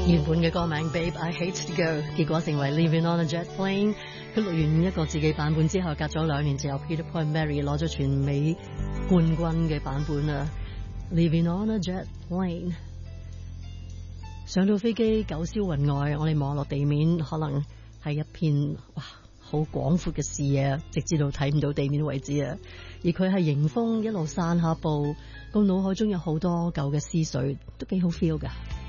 原本嘅歌名 Babe I Hate to Go， 結果成為 Living on a Jet Plane。佢錄完一個自己版本之後，隔咗2年就由 Peter Paul and Mary 攞咗全美冠軍嘅版本啦。Living on a Jet Plane， 上到飛機九霄雲外，我哋望落地面，可能係一片哇好廣闊嘅視野，直至到睇唔到地面為止啊！而佢係迎風一路散下步，個腦海中有好多舊嘅思緒，都幾好 feel 噶。